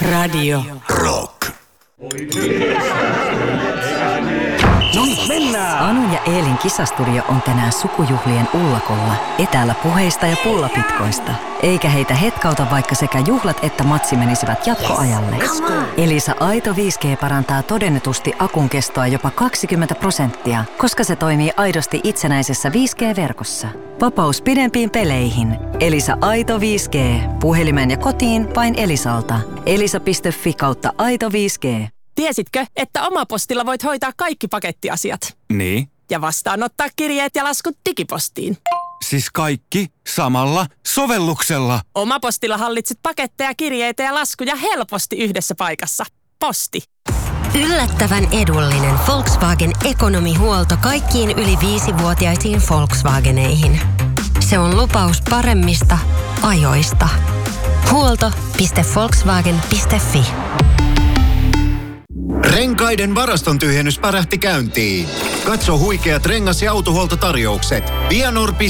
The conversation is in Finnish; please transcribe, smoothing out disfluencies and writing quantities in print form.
Radio Rock. Mennään! Anu ja Eelin kisastudio on tänään sukujuhlien ullakolla. Etäällä puheista ja pullapitkoista. Eikä heitä hetkauta, vaikka sekä juhlat että matsi menisivät jatkoajalle. Elisa Aito 5G parantaa todennetusti akun kestoa jopa 20%, koska se toimii aidosti itsenäisessä 5G-verkossa. Vapaus pidempiin peleihin. Elisa Aito 5G. Puhelimeen ja kotiin vain Elisalta. elisa.fi/Aito 5G. Tiesitkö, että Omapostilla voit hoitaa kaikki pakettiasiat? Niin. Ja vastaanottaa kirjeet ja laskut digipostiin. Siis kaikki samalla sovelluksella. Omapostilla hallitset paketteja, kirjeitä ja laskuja helposti yhdessä paikassa. Posti. Yllättävän edullinen Volkswagen ekonomihuolto kaikkiin yli 5-vuotiaisiin Volkswageneihin. Se on lupaus paremmista ajoista. Huolto.volkswagen.fi. Renkaiden varaston tyhjennys pärähti käyntiin. Katso huikeat rengas- ja autohuoltotarjoukset. Vianor.